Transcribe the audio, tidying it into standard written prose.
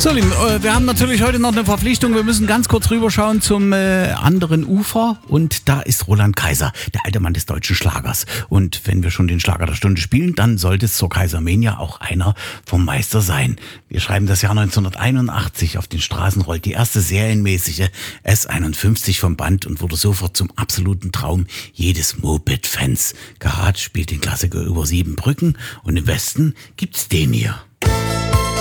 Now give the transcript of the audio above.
So, Lieben, wir haben natürlich heute noch eine Verpflichtung. Wir müssen ganz kurz rüberschauen zum anderen Ufer. Und da ist Roland Kaiser, der alte Mann des deutschen Schlagers. Und wenn wir schon den Schlager der Stunde spielen, dann sollte es zur Kaisermania auch einer vom Meister sein. Wir schreiben das Jahr 1981. Auf den Straßen rollt die erste serienmäßige S51 vom Band und wurde sofort zum absoluten Traum jedes Moped-Fans. Karat spielt den Klassiker über 7 Brücken und im Westen gibt's den hier.